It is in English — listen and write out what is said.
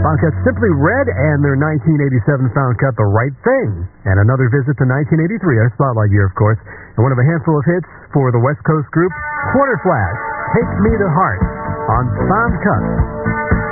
Found Cut Simply Red and their 1987 Found Cut The Right Thing. And another visit to 1983, our spotlight year, of course. And one of a handful of hits for the West Coast group, Quarter Flash, Take Me to Heart on Found Cut.